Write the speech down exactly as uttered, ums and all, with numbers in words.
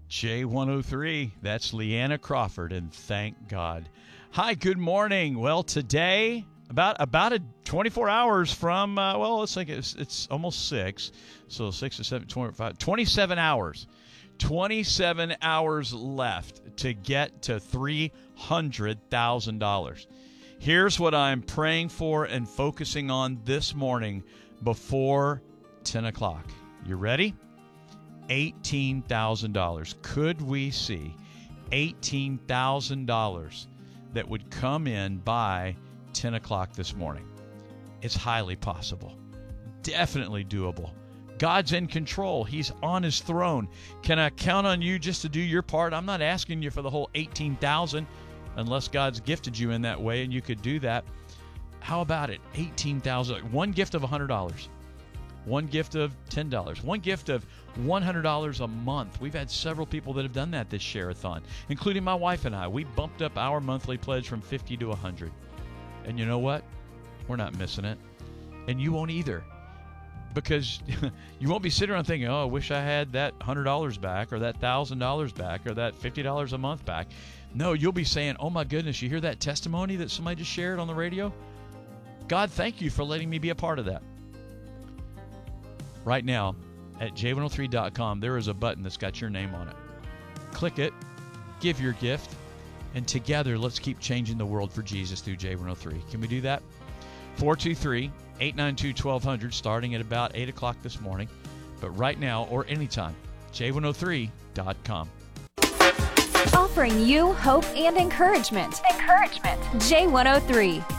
J one oh three, that's Leanna Crawford, and thank God. Hi, good morning. Well, today, about about a twenty-four hours from, uh, well, it's like it's, it's almost six, so six to seven, twenty-five, twenty-seven hours. twenty-seven hours left to get to three hundred thousand dollars. Here's what I'm praying for and focusing on this morning before ten o'clock. You ready? eighteen thousand dollars. Could we see eighteen thousand dollars that would come in by ten o'clock this morning? It's highly possible. Definitely doable. God's in control. He's on his throne. Can I count on you just to do your part? I'm not asking you for the whole eighteen thousand dollars unless God's gifted you in that way and you could do that. How about it? eighteen thousand dollars. One gift of one hundred dollars. One gift of ten dollars. One gift of one hundred dollars a month. We've had several people that have done that this share-a-thon, including my wife and I. We bumped up our monthly pledge from fifty to one hundred. And you know what? We're not missing it. And you won't either. Because you won't be sitting around thinking, oh, I wish I had that one hundred dollars back or that one thousand dollars back or that fifty dollars a month back. No, you'll be saying, oh, my goodness, you hear that testimony that somebody just shared on the radio? God, thank you for letting me be a part of that. Right now, at J one oh three dot com, there is a button that's got your name on it. Click it, give your gift, and together let's keep changing the world for Jesus through J one oh three. Can we do that? four two three, eight nine two, one two zero zero, starting at about eight o'clock this morning. But right now or anytime, J one oh three dot com. Offering you hope and encouragement. Encouragement. J one oh three.